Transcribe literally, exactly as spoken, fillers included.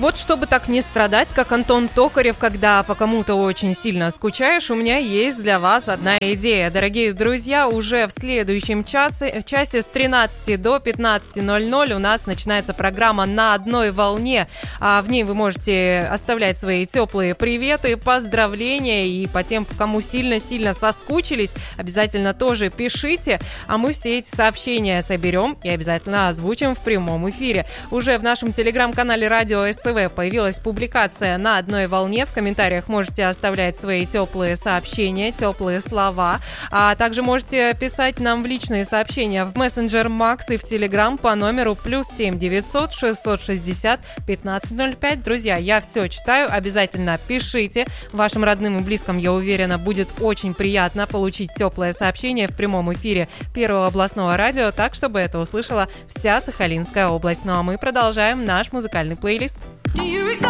Вот чтобы так не страдать, как Антон Токарев, когда по кому-то очень сильно скучаешь, у меня есть для вас одна идея. Дорогие друзья, уже в следующем часе, часе с тринадцати до пятнадцати ноль ноль у нас начинается программа «На одной волне». А в ней вы можете оставлять свои теплые приветы, поздравления, и по тем, кому сильно-сильно соскучились, обязательно тоже пишите, а мы все эти сообщения соберем и обязательно озвучим в прямом эфире. Уже в нашем телеграм-канале Радио СТВ появилась публикация «На одной волне». В комментариях можете оставлять свои теплые сообщения, теплые слова. А также можете писать нам в личные сообщения в мессенджер Макс и в Телеграм по номеру плюс семь девятьсот шестьсот шестьдесят пятнадцать ноль пять. Друзья, я все читаю, обязательно пишите. Вашим родным и близким, я уверена, будет очень приятно получить теплое сообщение в прямом эфире Первого областного радио, так, чтобы это услышала вся Сахалинская область. Ну а мы продолжаем наш музыкальный плейлист. Do you recall